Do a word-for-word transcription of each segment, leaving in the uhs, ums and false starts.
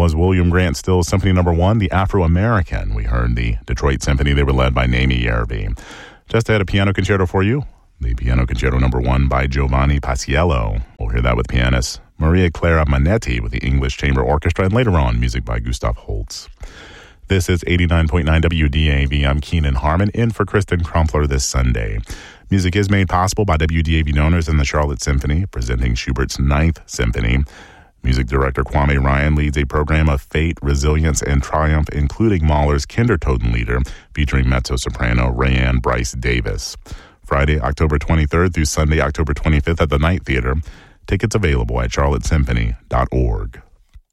was William Grant Still's Symphony Number One, the Afro-American. We heard the Detroit Symphony. They were led by Naomi Yerby. Just add a piano concerto for you, the Piano Concerto Number One by Giovanni Paisiello. We'll hear that with pianist Maria Clara Manetti with the English Chamber Orchestra, and later on, music by Gustav Holst. This is eighty-nine point nine W D A V. I'm Keenan Harmon, in for Kristen Crumpler this Sunday. Music is made possible by W D A V donors and the Charlotte Symphony, presenting Schubert's Ninth Symphony. Music director Kwame Ryan leads a program of fate, resilience, and triumph, including Mahler's Kindertotenlieder, featuring mezzo-soprano Rayanne Bryce Davis. Friday, October twenty-third through Sunday, October twenty-fifth at the Night Theater. Tickets available at charlotte symphony dot org.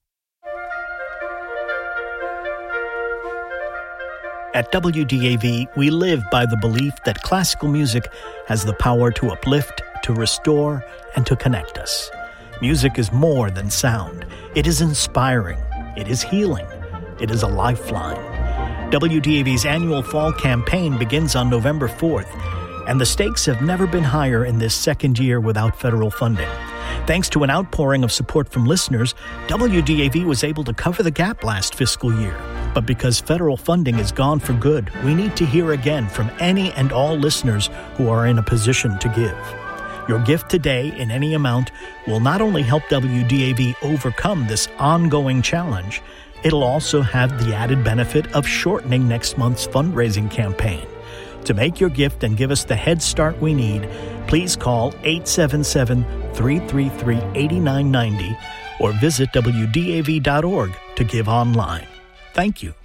At W D A V, we live by the belief that classical music has the power to uplift, to restore, and to connect us. Music is more than sound. It is inspiring. It is healing. It is a lifeline. W D A V's annual fall campaign begins on November fourth, and the stakes have never been higher in this second year without federal funding. Thanks to an outpouring of support from listeners, W D A V was able to cover the gap last fiscal year. But because federal funding is gone for good, we need to hear again from any and all listeners who are in a position to give. Your gift today in any amount will not only help W D A V overcome this ongoing challenge, it'll also have the added benefit of shortening next month's fundraising campaign. To make your gift and give us the head start we need, please call eight seven seven, three three three, eight nine nine zero or visit W D A V dot org to give online. Thank you.